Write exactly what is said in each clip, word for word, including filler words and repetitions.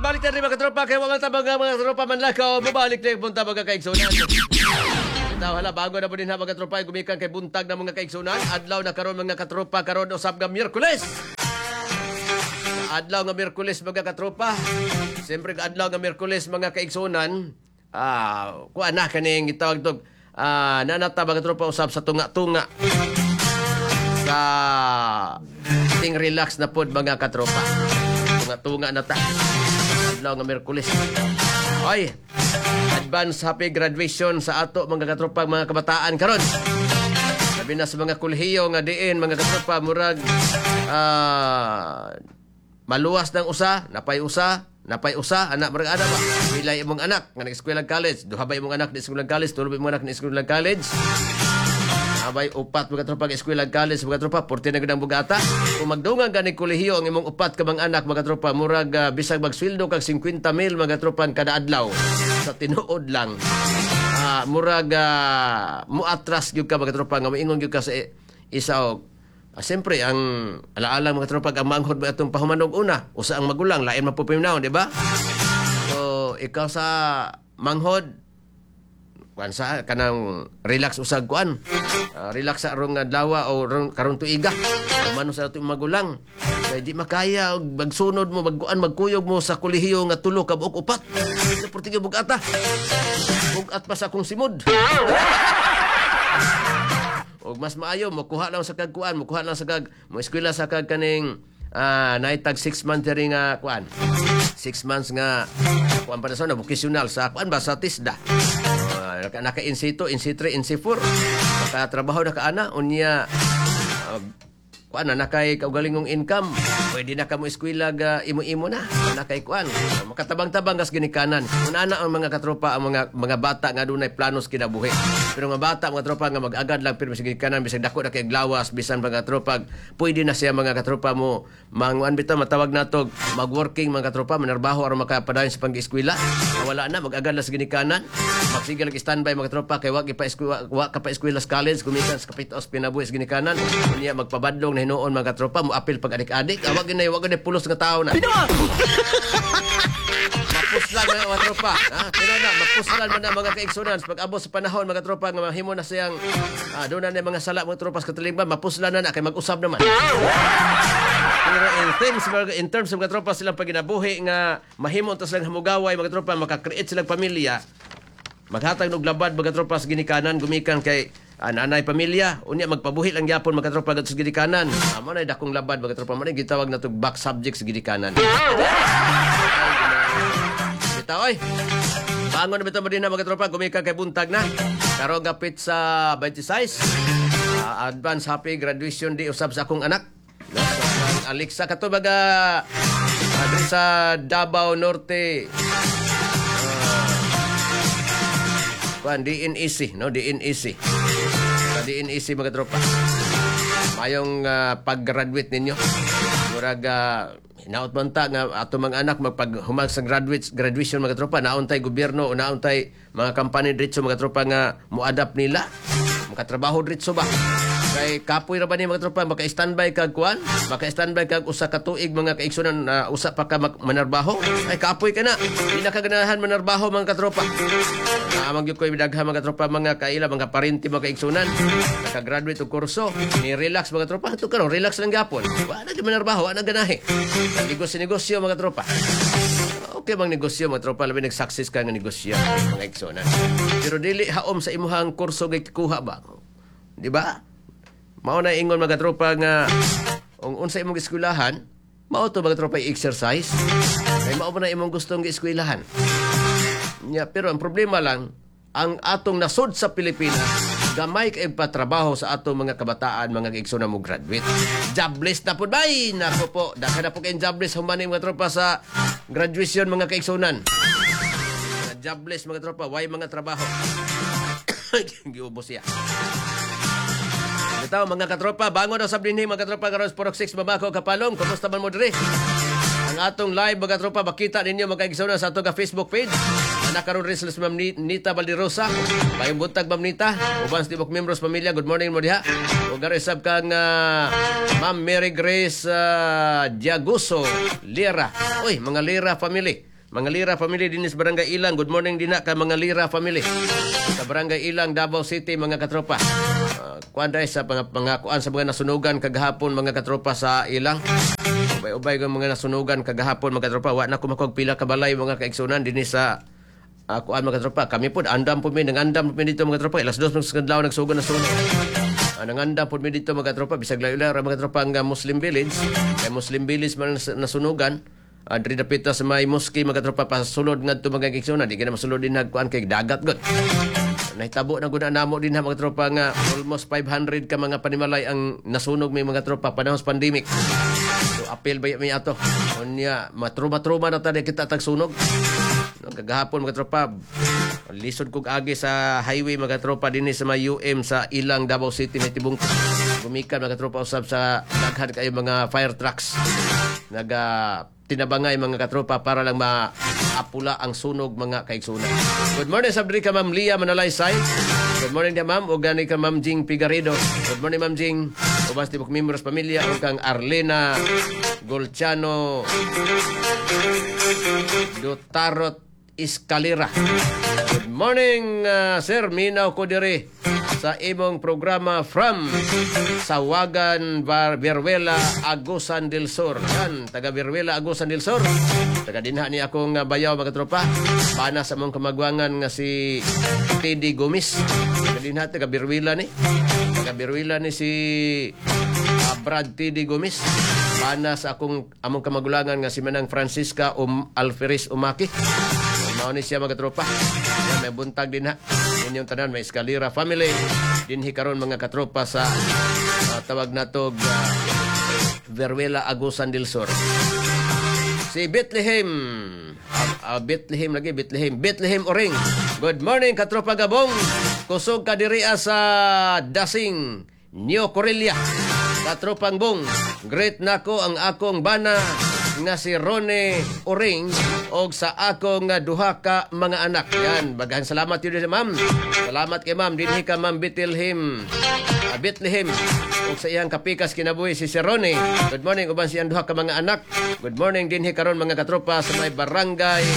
balik na rin mga tropa. Kaya mga tabang mga tropa manlakaw. Mabalik na yung punta mga kaigsunan. Itaw hala, bago na po din ha mga tropa. Gumikan kay buntag na mga kaigsunan. Adlaw na karon mga katropa. Karon usap nga Miyerkules. Adlaw nga Miyerkules mga katropa. Siyempre adlaw nga Miyerkules mga kaigsunan. Ah, kuha na kaning itawag tog. Ah, nanata mga tropa usap sa tunga-tunga. Sa ting relax na pod mga katropa. Tunga-tunga na ta. Adlaw nga Miyerkules. Ay, advance happy graduation sa ato mga katropa mga kabataan karon. Sabi na sa mga kolehiyo nga diin mga katropa murag ah maluwas ng usa, napay usa, napay usa, anak murag ana ba? Pilay imong anak nga nag-eskwela college, duha ba imong anak nag-eskwela college, tulo ba imong anak nag-eskwela college? Abay upat mga tropa ng eskwela college mga tropa porte na gudang bugata kung magdungan gani kolehiyo ang imong upat ka mga anak mga tropa murag uh, bisag magsweldo kag fifty mil mga tropa kada adlaw sa tinuod lang uh, murag uh, muatras gyud ka mga tropa nga moingon gyud ka sa isa og uh, siyempre ang alaala mga tropa ang manghod ba atong pahumanog una usa ang magulang lain mapupiminaw di ba so ikaw sa manghod kuan sa kanang relax usag kuan uh, relax sa rong adlaw o rong karon tuiga mano sa atong magulang kay di makaya og magsunod mo magkuan magkuyog mo sa kolehiyo nga tulo ka buok upat sa portiga bugata bugat pa sa akong simod og mas maayo makuha lang sa kag kuan makuha lang sa kag mo eskwela sa kag kaning ah uh, naitag six months ring nga kuan six months nga kuan para sa na vocational sa kuan ba sa TISDA uh, naka, naka in situ in C three in C four naka trabaho na ka ana unya uh, kuan na nakay kaugalingong income pwede na ka mo eskwela ga imo-imo na nakay kuan makatabang-tabang gas ginikanan kun ana ang mga katropa ang mga mga bata nga dunay planos kinabuhi pero mga bata mga tropa nga mag-agad lang pero bisag ginikanan bisag dako na kay glawas bisan mga tropa pwede na siya mga katropa mo manguan bitaw matawag nato mag-working mga katropa manarbaho aron makapadayon sa pag-eskwela wala na mag-agad lang sa ginikanan magsigil lang standby mga tropa kay wa pa eskwela wa ka pa eskwela sa college gumikan sa kapitos pinabuhi sa ginikanan unya magpabadlong na hinuon mga katropa mo apil pag adik-adik awag ginay wag ginay pulos nga tawo na mapuslan mga tropa ha pero na mapuslan man na mga kaigsunan pag abot sa panahon mga tropa nga mahimo na siyang ah, doon na mga sala mga tropa sa katilingban mapuslan na na kay mag-usab naman pero in terms in terms of mga tropa silang paginabuhi nga mahimo ta silang hamugaway mga tropa maka-create silang pamilya maghatag og labad mga tropa sa ginikanan gumikan kay uh, nanay pamilya unya magpabuhi lang gyapon mga tropa sa ginikanan amo na dakong labad mga tropa man gitawag na to back subject sa ginikanan bitaw oy bangon na bitaw mo din na mga tropa gumikan kay buntag na karon gapit sa twenty-six uh, advance happy graduation day usab sa akong anak no? So, Alexa kato baga uh, sa Davao Norte kuan D N E C no D N E C sa D N E C mga tropa mayong uh, pag-graduate ninyo murag uh, hinaut man ta nga ato mga anak magpaghumag sa graduates graduation mga tropa nauntay gobyerno o nauntay mga company diretso mga tropa nga mo-adapt nila makatrabaho diretso ba kay kapoy ra ba ni mga tropa maka-standby kag kuan maka-standby kag usa ka tuig mga kaigsunan uh, usa pa ka manarbaho ay kapoy ka na di na kaganahan manarbaho mga katropa amang gyud koy daghan mga tropa mga kaila mga parente mga kaigsunan naka-graduate og kurso ni relax mga tropa to karon relax lang gyapon wa na gyud manarbaho wa na ganahe negosyo-negosyo mga tropa okay bang negosyo mga tropa labi nag-success ka nga negosyo mga kaigsunan pero dili haom sa imuhang kurso gay kuha ba di ba mao na ingon mga tropa nga ung unsa imong eskwelahan mao to mga tropa exercise kay mao na imong gustong eskwelahan nya pero ang problema lang ang atong nasod sa Pilipinas gamay kay patrabaho sa atong mga kabataan mga kaigsunan mo graduate jobless na pud bay nako po daghan na po kay jobless humaning mga tropa sa graduation mga kaigsunan jobless mga tropa way mga trabaho giubos siya ito mga katropa bangon na sab dinhi mga katropa karon four oh six Babako Kapalong kumusta man mo diri ang atong live mga katropa makita ninyo mga kaigsunan sa atong Facebook page nakaroon rin sila si Ma'am Nita Valderosa bayong buntag Ma'am Nita uban sa tibok membros pamilya good morning mo diha ug garo sab kang uh, Ma'am Mary Grace uh, Diaguso Lira oy mga Lira family Mga Lira family din sa Barangay Ilang. Good morning din na ka mga Lira family. Sa Barangay Ilang, Davao City, mga katropa. Uh, kuan dai sa mga, mga kuan sa mga nasunugan kagahapon mga katropa sa Ilang. Ubay-ubay ng mga nasunugan kagahapon mga katropa. Wa na kumakog pila ka balay mga kaigsunan din sa uh, kuan mga katropa. Kami po andam po mi nangandam po mi dito mga katropa. Ilas dos ng skadlaw nagsugon na sunog. Uh, nangandam po mi dito mga katropa. Bisag layo-layo mga katropa nga Muslim Village. Kay Muslim Village man nasunugan. Uh, Diri dapita sa may mosque mga katropa pasulod ngadto mga kaigsunan. Di ka na masulod din nagkuan kay dagat gud. Nahitabo na gud namo din ha mga tropa nga almost five hundred ka mga panimalay ang nasunog may mga tropa panahon sa pandemic. So appeal ba mi ato? Unya matruma-truma na tadi kita tagsunog. No, kagahapon mga tropa lisod kog agi sa highway mga tropa dinhi sa may U M sa Ilang Davao City may tibong gumikan mga tropa usab sa daghan kayo mga fire trucks. Naga tinabangay mga katropa para lang maapula ang sunog mga kaigsunan. Good morning sa ka Ma'am Lia Manalaysay. Good morning dia Ma'am o gani ka Ma'am Jing Pigaredo. Good morning Ma'am Jing. Ubas tibok members pamilya o kang Arlena Golciano Dotarot Escalera. Good morning uh, Sir Minaw ko diri sa imong programa from Sawagan, Bar Beruela, Agusan del Sur. Yan, taga Beruela, Agusan del Sur. Taga dinha ni akong uh, bayaw mga tropa. Pana sa mong kamagwangan nga si Teddy Gomis. Taga dinha, taga Beruela ni. Taga Beruela ni si uh, Brad Teddy Gomis. Pana sa akong among kamagulangan nga si Manang Francisca um, Alferis Umaki. Mao ni siya mga tropa. Yan, may buntag din ha. Inyong tanan, may Escalera family. Dinhi karon mga katropa sa uh, tawag na to uh, Beruela, Agusan del Sur. Si Bethlehem. Uh, uh, Bethlehem lagi, Bethlehem. Bethlehem Oring. Good morning katropa Gabong. Kusog ka diri sa Dasing, New Corelia. Katropang Bong. Great nako ang akong bana nga si Rone Oring og sa akong nga duha ka mga anak. Yan, bagan salamat yun sa ma'am. Salamat kay ma'am. Dinhi ka ma'am Bethlehem. Uh, Bethlehem. Og sa iyang kapikas kinabuhi si Sir Rone. Good morning uban siyang duha ka mga anak. Good morning dinhi karon mga katropa sa may barangay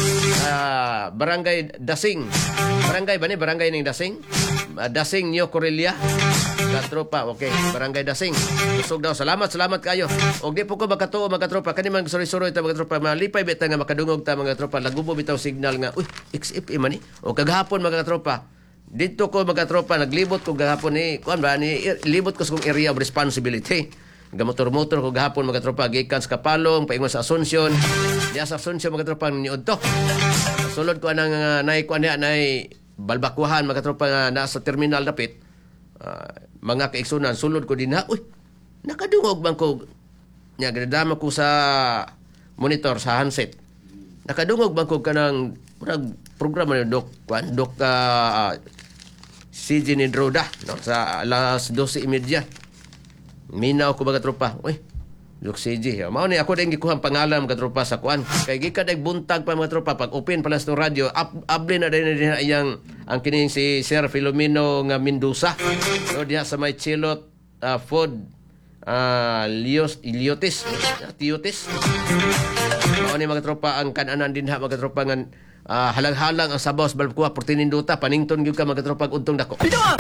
uh, barangay Dasing. Barangay ba ni? Barangay ning Dasing? Uh, Dasing New Corelia. Katropa, okay. Barangay Dasing. Kusog daw. Salamat, salamat kayo. Og di po ko magkatuo mga tropa. Kani man suri-suri ta mga tropa. Malipay bita nga makadungog ta mga tropa. Lagubo bitaw signal nga, uy, X F M ni. O kagahapon mga tropa. Dito ko mga tropa naglibot ko gahapon ni kuan ba ni libot ko sa kong area of responsibility. Gamotor-motor ko gahapon mga tropa gikan sa Kapalong, paingon sa Asuncion. Diya sa Asuncion mga tropa niud to. Sulod ko anang uh, nay kuan niya nay balbakuhan mga tropa nga nasa terminal dapit. Uh, mga kaigsunan sulod ko din ha. Uy, nakadungog bang ko nya gadama ko sa monitor sa handset. Nakadungog bang ko kanang murag programa ni Doc Juan, Doc uh, C G Nidroda no sa alas dose thirty. Minaw ko mga tropa. Uy, Doc C G. Mao ni ako ding gikuhang pangalan mga tropa sa kuan. Kay gikan dag buntag pa mga tropa pag open pala sa radio, up, able na din na iyang ang kining si Sir Filomeno nga Mendoza. No diha sa may Chilot uh, Food uh, Lios Iliotis, uh, Tiotis. Mao ni mga tropa ang kananan din ha mga tropa nga uh, halang-halang ang sabaw sa balkuha portininduta panington gyud ka mga tropa untong dako.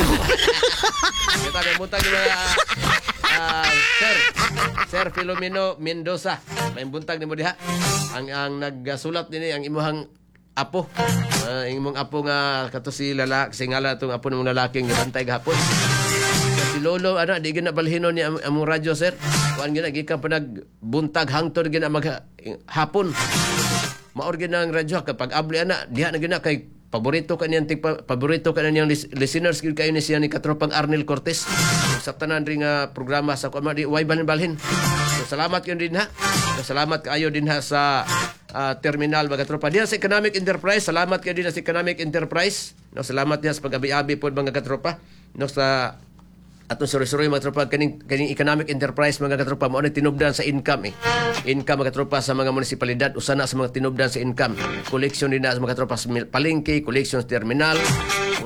Kita kay buntag mga uh, Sir Sir Filomeno Mendoza. May buntag nimo diha. Ang ang nagsulat dinhi ang imuhang apo. Uh, imong apo nga kato si lalaki singala tong apo ng lalaking gibantay gahapon. Si Lolo ana di gyud balhinon ni am, among radyo sir. Kuan gyud gikan pa nagbuntag hangtod gyud mag hapon. Maor gyud ang radyo kapag abli ana diha na gyud kay paborito ka niyang tigpa, paborito ka na niyang listeners gyud kayo ni siya ni katropang Arnel Cortez sa tanan ring uh, programa sa kuan di way balhin. So salamat yun din ha. So, salamat kayo din ha sa uh, terminal mga katropa. Diha sa Economic Enterprise, salamat kayo din sa Economic Enterprise. No, salamat diha sa pag-abi-abi pod mga katropa. No sa atong suri-suri mga tropa kaning kaning Economic Enterprise mga katropa mao ni tinubdan sa income eh. Income mga katropa sa mga munisipalidad usana sa mga tinubdan sa income. Collection din na sa mga katropa sa palengke, collection sa terminal,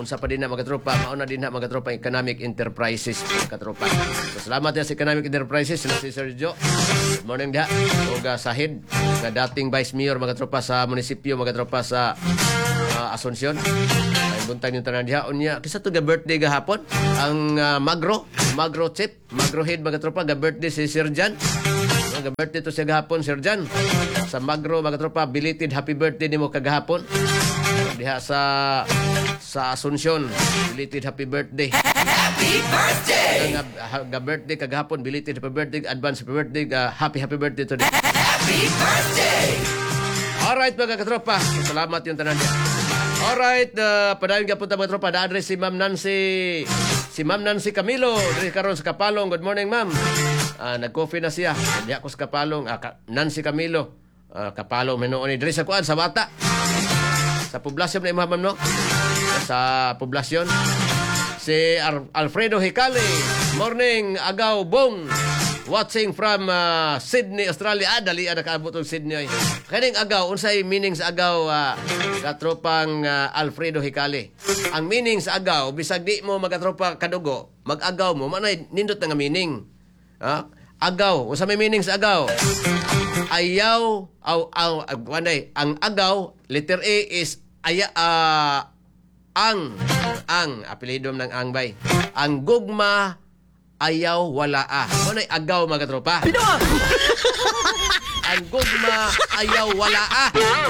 unsa pa din na mga katropa, mauna din na mga katropa Economic Enterprises mga katropa. So, salamat ya sa Economic Enterprises sila si Sir Joe. Good morning diha. O ga sahid nga dating Vice Mayor mga katropa sa munisipyo mga katropa sa uh, Asuncion. Ay buntag yung tanan diha unya kisa to ga birthday gahapon ang uh, Magro, Magro Chip, Magro Head mga katropa ga birthday si Sir Jan. Ga birthday to siya gahapon Sir Jan. Sa Magro mga katropa, belated happy birthday nimo kagahapon. Diha sa sa Asuncion, belated happy birthday. Happy birthday! Ga birthday kagahapon, belated happy birthday, advance happy birthday, uh, happy happy birthday today. Happy birthday! Alright mga katropa, salamat yung tanan niya. Alright, uh, padayon ka punta mga katropa, na-address si Ma'am Nancy, si Ma'am Nancy Camilo, dari karon sa Kapalong. Good morning ma'am. Uh, nag-coffee na siya, hindi ako sa Kapalong, uh, Nancy Camilo, uh, Kapalong, menoon ni dari sa kuan, sa bata. Sa poblasyon na imam no? Sa poblasyon. Si Ar- Alfredo Hicale. Morning, Agaw Bong. Watching from uh, Sydney, Australia. Ah, dali na kaabot ng Sydney. Kaning Agaw, unsay meaning sa Agaw uh, katropang uh, Alfredo Hicale. Ang meaning sa Agaw, bisag di mo magatropa kadugo, mag-agaw mo, manay nindot na nga meaning. Ha? Agaw, unsa may meaning sa Agaw? Ayaw, aw, aw, wanay, ang Agaw, letter A is aya, uh, ang, ang, apelido ng angbay. Ang gugma, ayaw, wala ah. Wanay Agaw mga tropa. Ang gugma, ayaw, wala ah.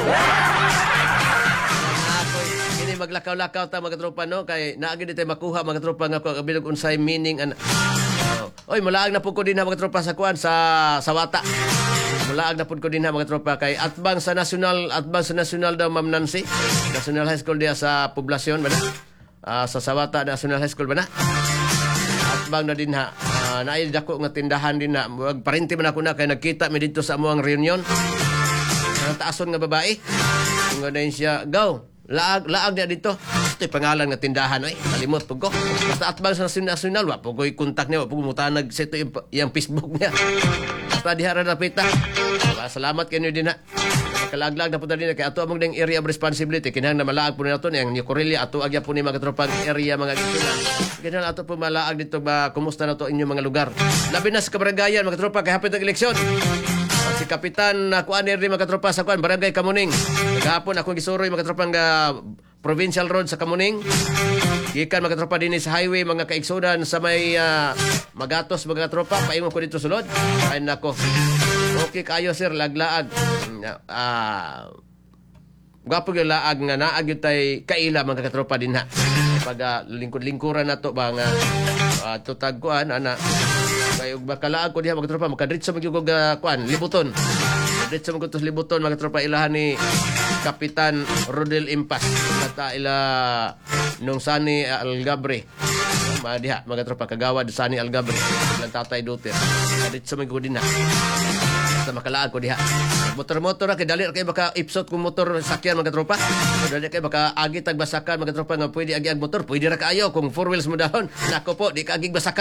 Kini maglakaw-lakaw ta mga tropa no kay naagi dito makuha mga tropa nga ko binog unsay meaning an oh. Oy mulaag na pud ko din ha mga tropa sa kuan sa Sawata. Mulaag na pud ko din ha mga tropa kay atbang sa national atbang sa national daw Ma'am Nancy. National High School dia sa poblasyon ba na? Uh, sa Sawata National High School ba na? Atbang na din ha. Uh, naay dako nga tindahan din na. Parinti man ako na kay nagkita mi dito sa amuang reunion. Ang taason nga babae. Nga din siya go. Laag, laag niya dito. Ito'y pangalan ng tindahan. Ay, kalimot po ko. Basta atbang sa national, wa po ko'y kontak niya, wa po mutanag sa ito yung, yung Facebook niya. Basta diha ra napita. Salamat kayo din ha. Makalaglag na po na din. Kaya ato among ng area of responsibility. Kinahang na malaag po na ito. Yung New Corelia, ato agya po ni mga tropang area mga gitunan. Kinahang ato po malaag dito ba, kumusta na ito inyong mga lugar. Labi na sa kabaranggayan, mga tropa, kaya hapit ng eleksyon. Si Kapitan uh, Kuan rin mga tropa sa Kuan Barangay Kamuning. Kagahapon akong gisuroy mga tropang uh, Provincial Road sa Kamuning. Gikan mga tropa din sa highway mga kaigsunan sa may uh, Magatos mga tropa paingon ko dito sulod. Ay nako. Okay kayo sir laglaag. Ah uh, Gwapo yung laag nga naag yung tay kaila mga katropa din ha. Pag uh, lingkod-lingkuran na to ba nga uh, tutag kuan ana kayo bakalaag ko diha mga tropa makadritso magyugog uh, kuan libuton. Dritso mo kutos libuton mga tropa ilahan ni Kapitan Rodel Impas kata ila nung Sani Algabre. Mga diha mga tropa kagawad Sani Algabre ng Tatay Duterte. Dritso mo din ha. Basta makalaag ko diha. Motor-motor na kay dali kay baka ipsot kung motor sakyan mga tropa. Dali kay baka agi tag basakan mga tropa nga pwede agi ang motor, pwede ra kaayo kung four wheels mo dahon. Nako po, di ka agi basakan.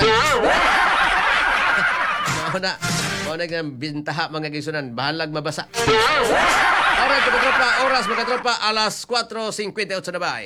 Mao na. Mao na nga bintaha mga gisunan, bahalag mabasa. Alright mga tropa, oras mga tropa alas four fifty-eight na bay.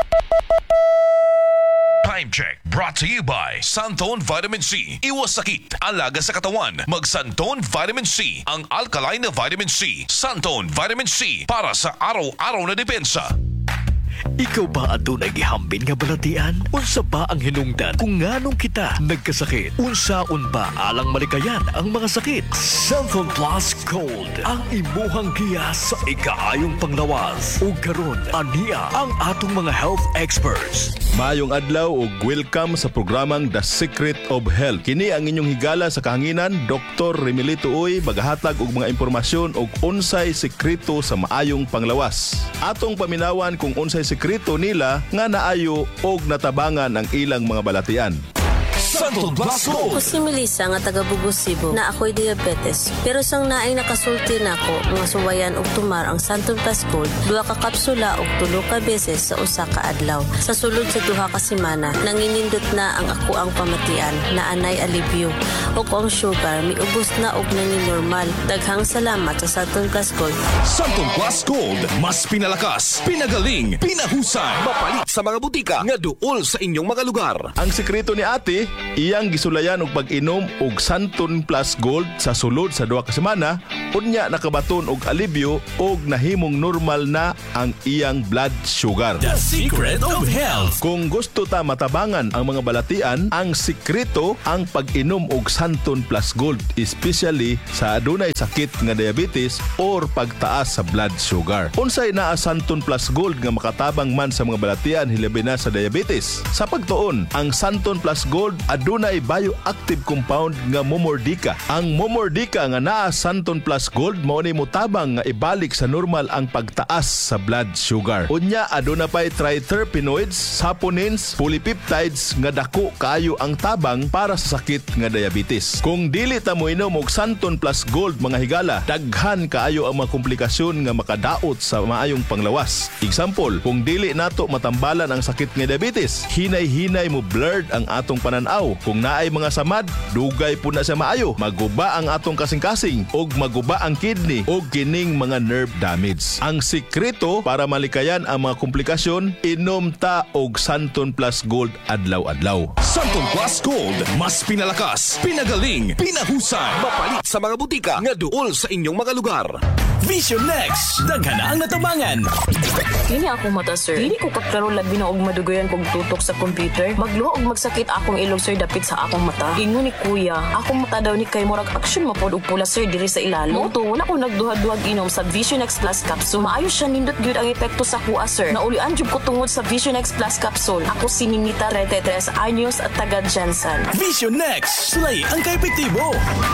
Time check brought to you by Santon Vitamin C. Iwas sakit, alaga sa katawan. Mag Santon Vitamin C, ang alkaline na vitamin C. Santon Vitamin C para sa araw-araw na depensa. Ikaw ba adunay gihambin nga balatian? Unsa ba ang hinungdan kung nganong kita nagkasakit? Unsaon ba alang malikayan ang mga sakit? Santon Plus Gold ang imuhang giya sa ikaayong panglawas. Ug karon aniya ang atong mga health experts. Maayong adlaw ug welcome sa programang The Secret of Health. Kini ang inyong higala sa kahanginan, Doktor Remilito Uy, magahatag og mga impormasyon og unsay sekreto sa maayong panglawas. Atong paminawan kung unsay sekreto nila nga naayo og natabangan ang ilang mga balatian. Santon Plus Gold. Ako si Melissa nga taga Bugos, Cebu na ako'y diabetes. Pero sang naay nakasulti nako nga suwayan og tumar ang Santon Plus Gold, duha ka kapsula og tulo ka beses sa usa ka adlaw. Sa sulod sa duha ka semana, nanginindot na ang ako ang pamatian na anay alibyo. Og ang sugar miubos na og nangin normal. Daghang salamat sa Santon Plus Gold. Santon Plus Gold, mas pinalakas, pinagaling, pinahusay, mapalit sa mga butika nga duol sa inyong mga lugar. Ang sekreto ni ate, iyang gisulayan og pag-inom og Santon Plus Gold sa sulod sa duha ka semana, unya nakabaton og alibyo og nahimong normal na ang iyang blood sugar. The Secret of Health. Kung gusto ta matabangan ang mga balatian, ang sekreto ang pag-inom og Santon Plus Gold, especially sa adunay sakit nga diabetes or pagtaas sa blood sugar. Unsay naa Santon Plus Gold nga makatabang man sa mga balatian hilabi na sa diabetes? Sa pagtuon, ang Santon Plus Gold adunay bioactive compound nga momordica. Ang momordica nga naa Santon Plus Gold mao ni motabang nga ibalik sa normal ang pagtaas sa blood sugar. Unya aduna pay triterpenoids, saponins, polypeptides nga dako kaayo ang tabang para sa sakit nga diabetes. Kung dili ta mo inom og Santon Plus Gold mga higala, daghan kaayo ang mga komplikasyon nga makadaot sa maayong panglawas. Example, kung dili nato matambalan ang sakit nga diabetes, hinay-hinay mo blurred ang atong pananaw. Kung naay mga samad, dugay po na sa maayo. Maguba ang atong kasing-kasing og maguba ang kidney og kining mga nerve damage. Ang sikreto para malikayan ang mga komplikasyon, inom ta og Santon Plus Gold adlaw-adlaw. Santon Plus Gold, mas pinalakas, pinagaling, pinahusay. Mapalit sa mga butika nga duol sa inyong mga lugar. Vision Next. Daghan na ang natabangan. Kini ako mata, sir. Dili ko kaklaro labi na og madugayan kog tutok sa computer. Magluho og magsakit akong ilong, sir, dapit sa akong mata. Ingon ni kuya, akong mata daw ni kay murag action mapod og pula, sir, diri sa ilalo. Moto wala ko nagduha-duhag inom sa Vision X Plus capsule. Maayo siya nindot gyud ang epekto sa kuha, sir. Naulian jud ko tungod sa Vision X Plus capsule. Ako si Ninita Retetres Anyos at taga Jensen. Vision Next. Sulay ang kaepektibo.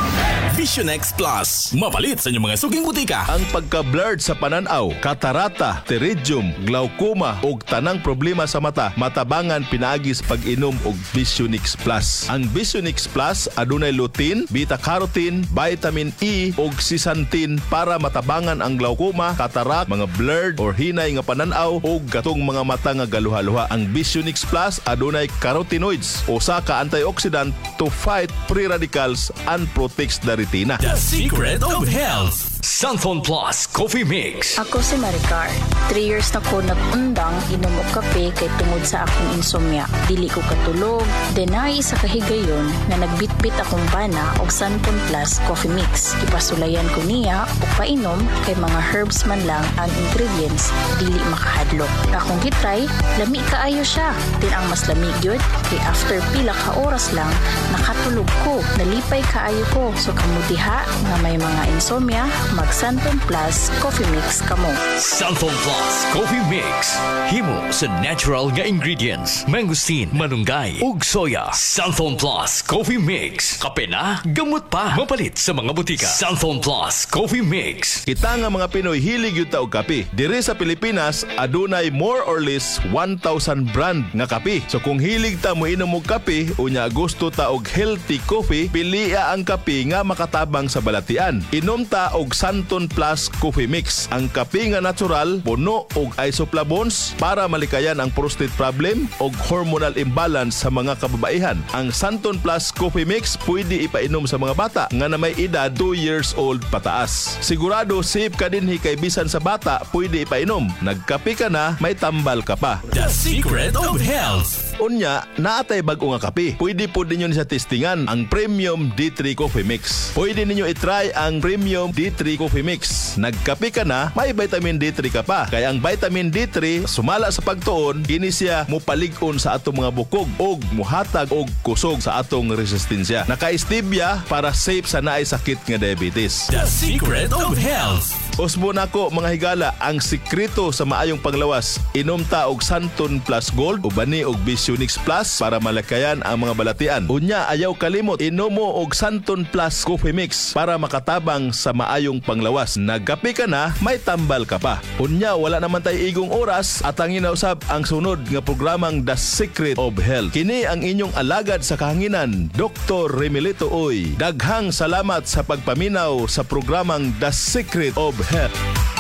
Vision X Plus. Mapalit sa inyong mga suging butika. Ang pagka-blurred sa pananaw, katarata, pterygium, glaucoma ug tanang problema sa mata, matabangan pinaagi sa pag-inom og Vision X Plus. Ang Vision X Plus adunay lutein, beta-carotene, vitamin E ug zeaxanthin para matabangan ang glaucoma, katarak, mga blurred or hinay nga pananaw ug katong mga mata nga galuha-luha. Ang Vision X Plus adunay carotenoids, usa ka antioxidant to fight free radicals and protects the retina. The Secret of Health. Santon Plus Coffee Mix. Ako si Maricar. Three years na ko nag-undang inom og kape kay tungod sa akong insomnia. Dili ko katulog. Denay sa kahigayon na nagbitbit akong bana og Santon Plus Coffee Mix. Ipasulayan ko niya og painom kay mga herbs man lang ang ingredients, dili makahadlok. Akong gitry, lami kaayo siya. Din ang mas lami gyud kay after pila ka oras lang nakatulog ko. Nalipay kaayo ko. So kamutiha nga may mga insomnia, mag Santon Plus Coffee Mix kamo. Santon Plus Coffee Mix. Himo sa natural nga ingredients. Mangosteen, manunggay, ug soya. Santon Plus Coffee Mix. Kape na, gamot pa. Mapalit sa mga butika. Santon Plus Coffee Mix. Kita nga mga Pinoy hilig yun ta og kape. Diri sa Pilipinas, adunay more or less one thousand brand nga kape. So kung hilig ta mo inom og kape, unya gusto ta og healthy coffee, piliya ang kape nga makatabang sa balatian. Inom ta og Santon Plus Coffee Mix. Ang kape nga natural, puno og isoflavones para malikayan ang prostate problem og hormonal imbalance sa mga kababaihan. Ang Santon Plus Coffee Mix pwede ipainom sa mga bata nga na may edad two years old pataas. Sigurado safe ka dinhi kay bisan sa bata pwede ipainom. Nagkape ka na, may tambal ka pa. The Secret of Health. Unya, naatay bag-o nga kape. Pwede po ninyo sa testingan ang Premium D three Coffee Mix. Pwede ninyo itry ang Premium D three Coffee Mix. Nagkape ka na, may vitamin D three ka pa. Kaya ang vitamin D three, sumala sa pagtuon, kini siya mupalig-on sa atong mga bukog og muhatag og kusog sa atong resistensya. Naka-stevia para safe sa naay sakit nga diabetes. The Secret of Health. Usbo na ko mga higala, ang sikreto sa maayong panglawas. Inom ta og Santon Plus Gold o bani og Vision X Plus para malakayan ang mga balatian. Unya, ayaw kalimot, inom mo og Santon Plus Coffee Mix para makatabang sa maayong panglawas. Nagkape ka na, may tambal ka pa. Unya, wala naman tayo igong oras at ang inausab ang sunod nga programang The Secret of Health. Kini ang inyong alagad sa kahanginan, Doctor Remilito Uy. Daghang salamat sa pagpaminaw sa programang The Secret of Health.